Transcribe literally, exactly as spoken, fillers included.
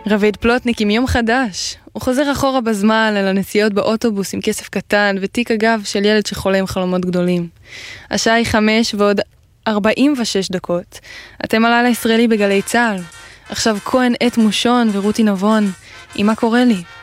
רביד פלוטניק עם יום חדש. הוא חוזר אחורה בזמן על הנסיעות באוטובוס עם כסף קטן ותיק הגב של ילד שחולה עם חלומות גדולים. השעה היא חמש ועוד ארבעים ושש דקות. אתם עלה לישראלי בגלי צהל. עכשיו כהן עת מושון ורותי נבון. עם מה קורה לי?